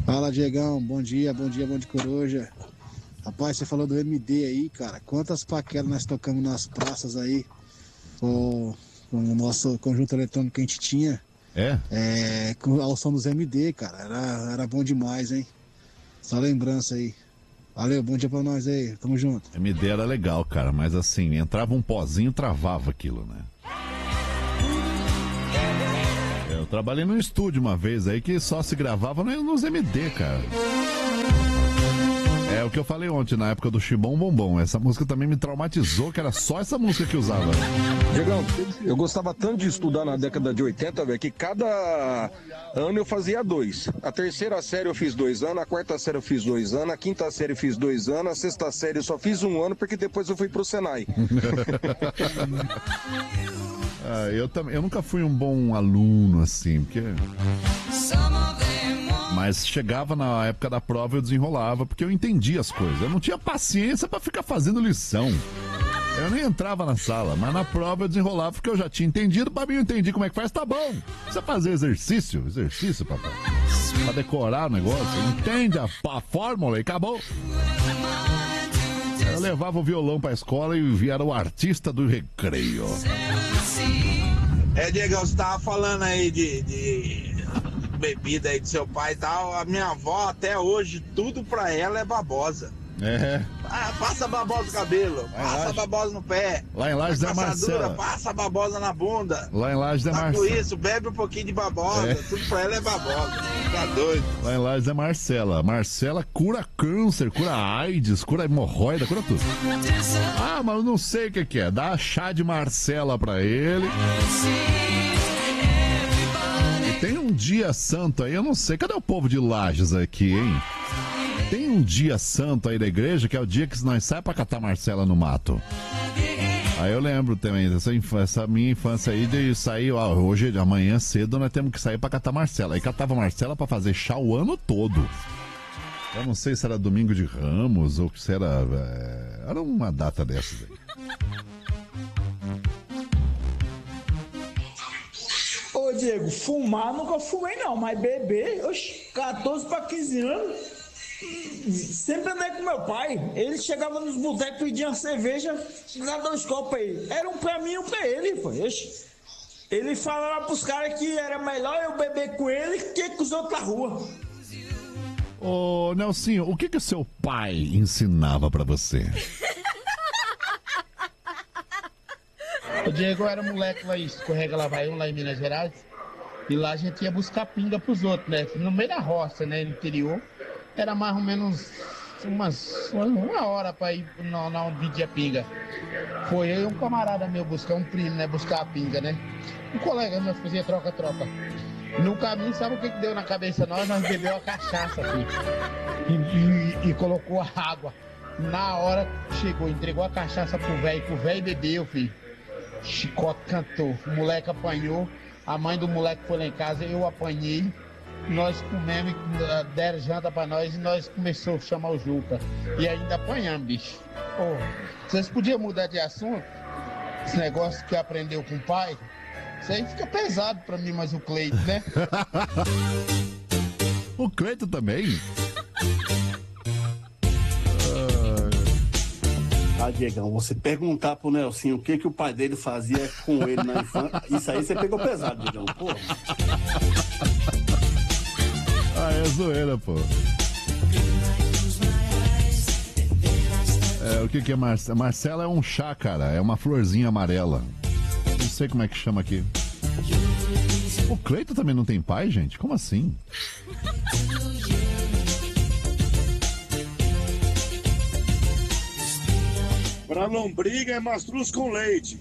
Fala, Diegão, bom dia, bom de coruja. Rapaz, você falou do MD aí, cara. Quantas paqueras nós tocamos nas praças aí com o nosso conjunto eletrônico que a gente tinha. Ao som dos MD, cara. Era bom demais, hein? Só lembrança aí. Valeu, bom dia pra nós aí. Tamo junto. MD era legal, cara, mas assim, entrava um pozinho, travava aquilo, né? Eu trabalhei num estúdio uma vez aí que só se gravava nos MD, cara. É o que eu falei ontem, na época do Chibom Bombom. Essa música também me traumatizou, que era só essa música que usava. Diegão, eu gostava tanto de estudar na década de 80, velho, que cada ano eu fazia 2. A terceira série eu fiz 2 anos, a quarta série eu fiz 2 anos, a quinta série eu fiz 2 anos, a sexta série eu só fiz 1 ano, porque depois eu fui pro Senai. Eu nunca fui um bom aluno, assim, porque... Mas chegava na época da prova, eu desenrolava, porque eu entendia as coisas. Eu não tinha paciência pra ficar fazendo lição. Eu nem entrava na sala, mas na prova eu desenrolava, porque eu já tinha entendido. Pra mim, eu entendi como é que faz, tá bom. Precisa fazer exercício, papai. Pra decorar o negócio. Entende a fórmula e acabou. Eu levava o violão pra escola e era o artista do recreio. Diegão, você tava falando aí de bebida aí do seu pai e tal. A minha avó, até hoje, tudo pra ela é babosa. Passa babosa no cabelo, passa babosa no pé. Lá em Lages é Marcela. Passa babosa na bunda. Lá em Lages é Marcela. Com isso, bebe um pouquinho de babosa. Tudo pra ela é babosa. Tá doido. Lá em Lages é Marcela. Marcela cura câncer, cura AIDS, cura hemorroida, cura tudo. Mas eu não sei o que é. Dá chá de Marcela pra ele. E tem um dia santo aí, eu não sei. Cadê o povo de Lages aqui, hein? Tem um dia santo aí da igreja, que é o dia que nós saímos pra catar Marcela no mato. Aí eu lembro também essa minha infância aí de sair, hoje, amanhã cedo, nós temos que sair pra catar Marcela. Aí catava Marcela pra fazer chá o ano todo. Eu não sei se era domingo de Ramos ou se era... Era uma data dessas aí. Ô Diego, fumar nunca fumei não, mas beber, 14 pra 15 anos... Sempre andei com meu pai. Ele chegava nos botecos, pedia uma cerveja, dava 2 copos aí. Era um pra mim e um pra ele, pô. Ele falava pros caras que era melhor eu beber com ele que com os outros da rua. Ô Nelsinho, o que o seu pai ensinava pra você? O Diego era moleque lá em Escorrega Lavaião, lá em Minas Gerais. E lá a gente ia buscar pinga pros outros, né? No meio da roça, né? No interior. Era mais ou menos uma hora pra ir na onde vendia pinga. Foi eu e um camarada meu buscar, um primo, né? Buscar a pinga, né? Um colega meu fazia troca-troca. No caminho, sabe o que deu na cabeça nós? Nós bebeu a cachaça, filho. E colocou a água. Na hora chegou, entregou a cachaça pro velho bebeu, filho. Chicote cantou, o moleque apanhou, a mãe do moleque foi lá em casa, eu apanhei. Nós comemos, deram janta pra nós e nós começamos a chamar o Juca. E ainda apanhamos, bicho. Vocês podiam mudar de assunto? Esse negócio que aprendeu com o pai? Isso aí fica pesado pra mim, mas o Cleito, né? O Cleito também? Diegão, você perguntar pro Nelsinho o que o pai dele fazia com ele na infância, isso aí você pegou pesado, Diegão, porra. É zoeira, pô. O que é Marcela? Marcela é um chá, cara. É uma florzinha amarela. Não sei como é que chama aqui. O Cleito também não tem pai, gente? Como assim? Pra lombriga é mastruz com leite.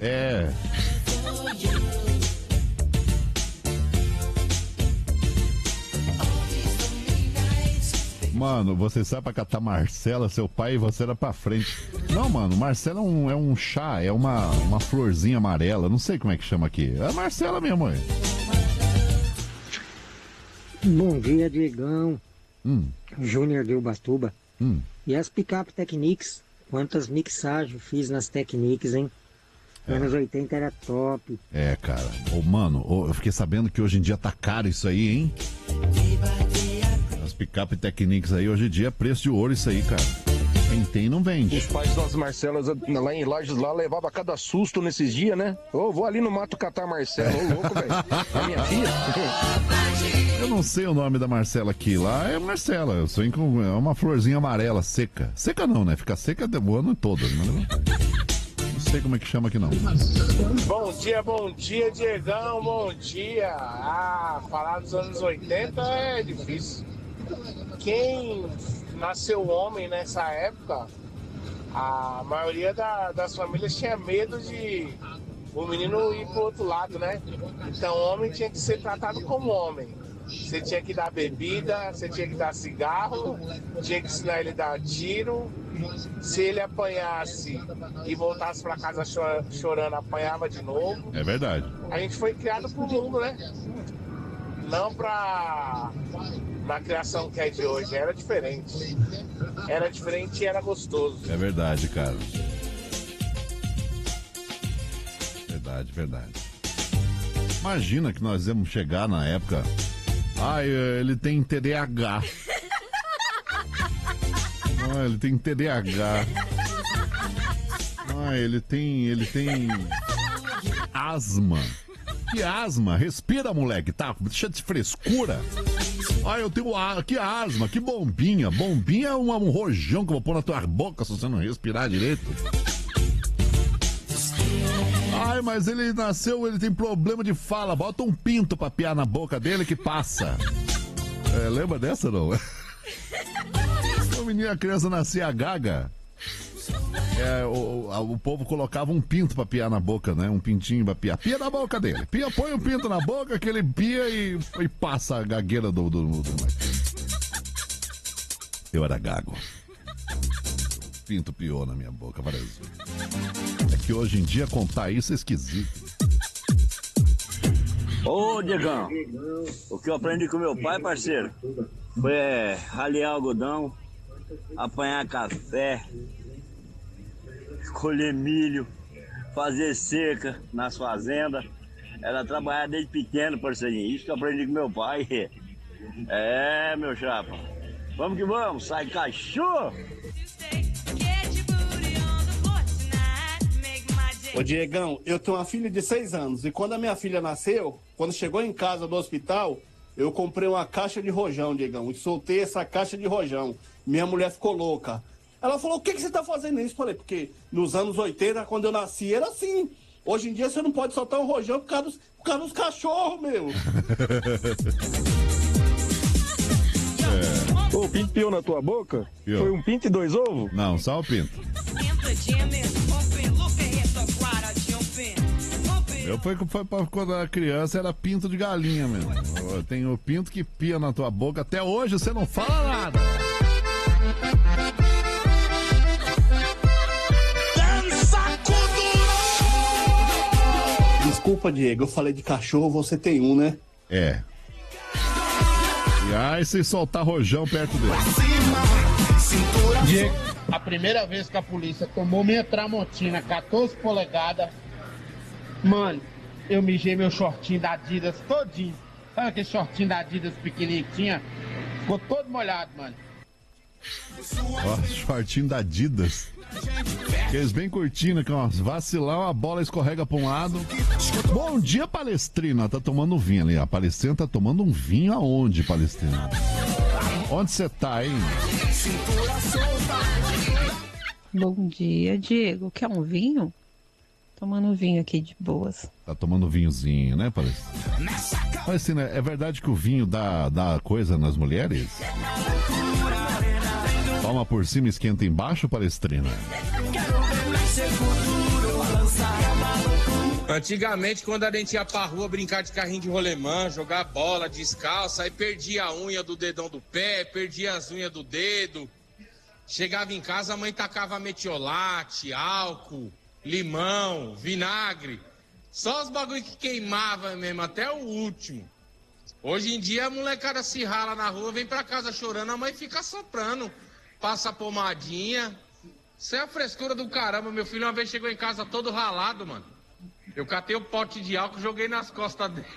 Mano, você sai pra catar Marcela, seu pai e você era pra frente. Não, mano, Marcela é um chá, é uma florzinha amarela, não sei como é que chama aqui. É a Marcela mesmo, aí. Bom dia, Diegão. Júnior de Ubatuba. E as pick-up Technics? Quantas mixagens fiz nas Technics, hein? Anos 80 era top. Cara. Mano, eu fiquei sabendo que hoje em dia tá caro isso aí, hein? As Picape Technics aí, hoje em dia, preço de ouro isso aí, cara. Quem tem, não vende. Os pais das Marcelas lá em Lages, lá, levava cada susto nesses dias, né? Ô, vou ali no mato catar a Marcela. Ô, louco, velho. A minha filha. Eu não sei o nome da Marcela aqui. Lá é Marcela. Eu sonho com uma florzinha amarela, seca. Seca não, né? Fica seca o ano todo. Não sei como é que chama aqui, não. Bom dia, Diegão. Bom dia. Falar dos anos 80 é difícil. Quem nasceu homem nessa época, a maioria das famílias tinha medo de o menino ir pro outro lado, né? Então o homem tinha que ser tratado como homem. Você tinha que dar bebida, você tinha que dar cigarro, tinha que ensinar ele a dar tiro. Se ele apanhasse e voltasse pra casa chorando, apanhava de novo. É verdade. A gente foi criado pro mundo, né? Não na criação que é de hoje. Era diferente. Era diferente e era gostoso. É verdade, cara. Verdade. Imagina que nós íamos chegar na época. Ele tem TDAH. Ele tem TDAH. Ele tem asma. Que asma? Respira, moleque, tá? Deixa de frescura. Eu tenho que asma, que bombinha. Bombinha é um rojão que eu vou pôr na tua boca se você não respirar direito. Mas ele nasceu, ele tem problema de fala. Bota um pinto pra piar na boca dele que passa. Lembra dessa, não? A criança nascia gaga. O povo colocava um pinto pra piar na boca, né? Um pintinho pra piar. Pia na boca dele. Põe um pinto na boca que ele pia e passa a gagueira do... Eu era gago. Pinto piou na minha boca várias vezes. É que hoje em dia contar isso é esquisito. Ô, Diegão, o que eu aprendi com meu pai, parceiro, foi ralear algodão, apanhar café, colher milho, fazer seca nas fazendas. Era trabalhar desde pequeno, parceirinho. Isso que eu aprendi com meu pai. Meu chapa. Vamos que vamos, sai cachorro! Ô Diegão, eu tenho uma filha de 6 anos e quando a minha filha nasceu, quando chegou em casa do hospital, eu comprei uma caixa de rojão, Diegão, e soltei essa caixa de rojão. Minha mulher ficou louca. Ela falou, o que você tá fazendo isso? Falei, porque nos anos 80, quando eu nasci, era assim. Hoje em dia você não pode soltar um rojão por causa dos cachorros, meu. O pinto piou na tua boca? Piou. Foi um pinto e 2 ovos? Não, só o pinto. Foi quando era criança, era pinto de galinha mesmo. Tem o pinto que pia na tua boca. Até hoje você não fala nada. Desculpa, Diego, eu falei de cachorro, você tem um, né? É. E aí, se soltar rojão perto dele. Diego, a primeira vez que a polícia tomou minha Tramontina 14 polegadas, mano, eu mijei meu shortinho da Adidas todinho. Sabe aquele shortinho da Adidas pequenininho que tinha? Ficou todo molhado, mano. Shortinho da Adidas. Aqueles bem curtindo, que vacilar, a bola escorrega pra um lado. Bom dia, Palestrina. Tá tomando um vinho ali. A Palestrina tá tomando um vinho aonde, Palestrina? Onde você tá, hein? Bom dia, Diego. Quer um vinho? Tomando vinho aqui de boas. Tá tomando vinhozinho, né, Palestrina? Palestrina, é verdade que o vinho dá coisa nas mulheres? Toma por cima e esquenta embaixo, Palestrina? Antigamente, quando a gente ia pra rua brincar de carrinho de rolemã, jogar bola descalço, aí perdia a unha do dedão do pé, perdia as unhas do dedo. Chegava em casa, a mãe tacava metiolate, álcool, limão, vinagre. Só os bagulho que queimava mesmo, até o último. Hoje em dia, a molecada se rala na rua, vem pra casa chorando, a mãe fica soprando. Passa a pomadinha. Isso é a frescura do caramba. Meu filho uma vez chegou em casa todo ralado, mano. Eu catei o pote de álcool e joguei nas costas dele.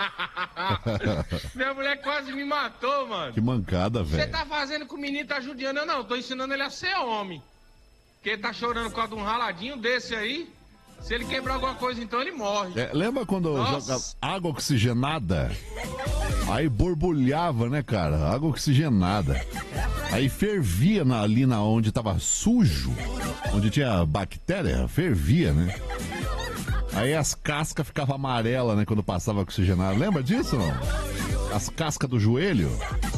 Minha mulher quase me matou, mano. Que mancada, velho. Você tá fazendo com o menino, tá judiando? Eu não, tô ensinando ele a ser homem. Porque ele tá chorando por causa de um raladinho desse aí. Se ele quebrar alguma coisa, então ele morre. Lembra quando jogava água oxigenada? Aí borbulhava, né, cara? Água oxigenada. Aí fervia ali na onde tava sujo, onde tinha bactéria, fervia, né? Aí as cascas ficavam amarelas, né, quando passava oxigenado. Lembra disso, não? As cascas do joelho.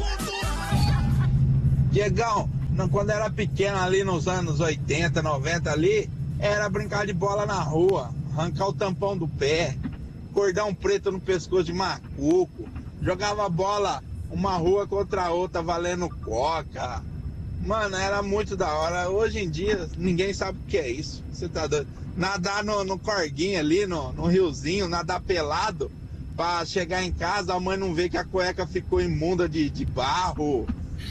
Diegão, quando era pequeno ali nos anos 80, 90 ali, era brincar de bola na rua, arrancar o tampão do pé, cordão preto no pescoço de macuco, jogava bola uma rua contra a outra valendo coca. Mano, era muito da hora. Hoje em dia, ninguém sabe o que é isso. Você tá doido? Nadar no corguinho ali, no riozinho, nadar pelado, pra chegar em casa, a mãe não vê que a cueca ficou imunda de barro.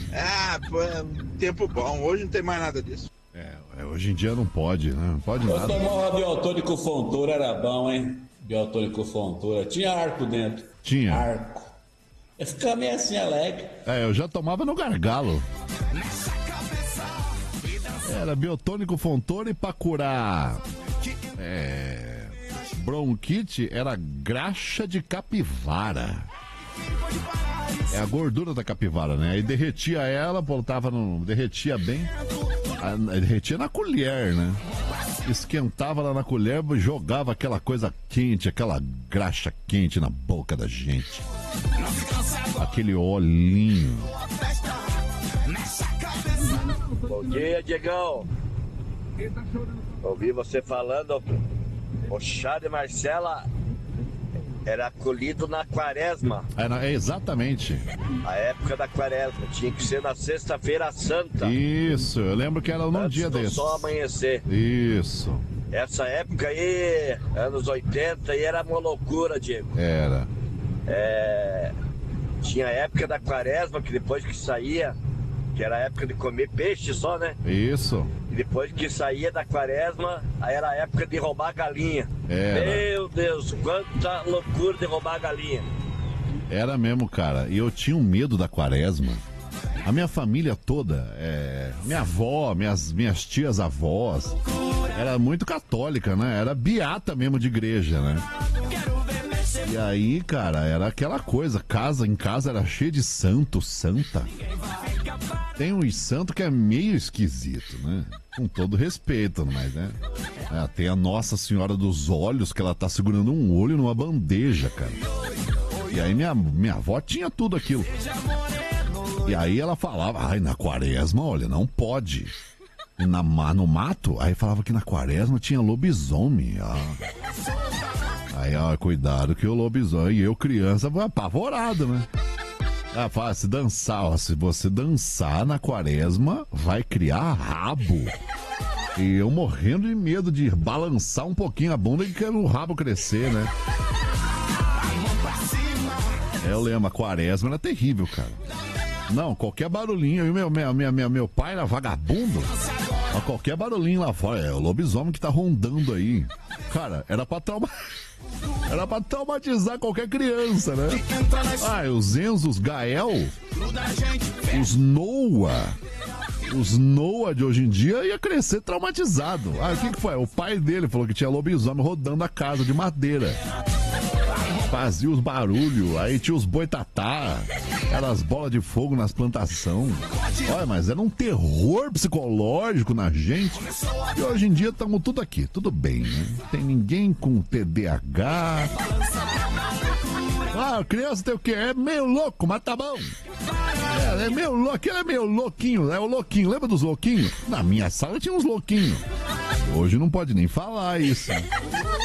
Tempo bom. Hoje não tem mais nada disso. Hoje em dia não pode, né? Não pode Eu nada. tomava biotônico Fontoura, era bom, hein? Biotônico Fontoura. Tinha arco dentro. Tinha. Arco. Eu ficava meio assim, alegre. Eu já tomava no gargalo. Era biotônico Fontoura e pra curar bronquite era graxa de capivara. É a gordura da capivara, né? Aí derretia ela, botava derretia bem. Derretia na colher, né? Esquentava lá na colher, jogava aquela coisa quente, aquela graxa quente na boca da gente. Aquele olhinho. Bom dia, Diegão. Ouvi você falando, o chá de Marcela era colhido na quaresma. Exatamente. A época da quaresma, tinha que ser na sexta-feira santa. Isso, eu lembro que era num dia desse. Só amanhecer. Isso. Essa época aí, anos 80, aí era uma loucura, Diego. Era. Tinha a época da quaresma, que depois que saía, que era a época de comer peixe só, né? Isso. E depois que saía da quaresma, aí era a época de roubar galinha. Meu Deus, quanta loucura de roubar galinha. Era mesmo, cara. E eu tinha um medo da quaresma. A minha família toda, minha avó, minhas tias avós, era muito católica, né? Era beata mesmo de igreja, né? E aí, cara, era aquela coisa, em casa era cheio de santo, santa. Tem uns santos que é meio esquisito, né? Com todo respeito, mas, né? Tem a Nossa Senhora dos Olhos, que ela tá segurando um olho numa bandeja, cara. E aí minha avó tinha tudo aquilo. E aí ela falava, na quaresma, olha, não pode. E no mato, aí falava que na quaresma tinha lobisomem. Aí, cuidado que o lobisomem, e eu criança, apavorado, né? Fala, se você dançar na quaresma, vai criar rabo. E eu morrendo de medo de balançar um pouquinho a bunda e quero o rabo crescer, né? Eu lembro, a quaresma era terrível, cara. Não, qualquer barulhinho, meu pai era vagabundo. Qualquer barulhinho lá fora, o lobisomem que tá rondando aí. Cara, era pra traumatizar qualquer criança, né? Os Enzo, os Gael, os Noah de hoje em dia ia crescer traumatizado. O que foi? O pai dele falou que tinha lobisomem rodando a casa de madeira. Fazia os barulhos, aí tinha os boitatá, aquelas bolas de fogo nas plantações. Olha, mas era um terror psicológico na gente. E hoje em dia estamos tudo aqui, tudo bem, né? Não tem ninguém com TDAH. Criança tem o quê? É meio louco, mas tá bom. É meio louco, aquele é meio louquinho, é o louquinho. Lembra dos louquinhos? Na minha sala tinha uns louquinhos. Hoje não pode nem falar isso.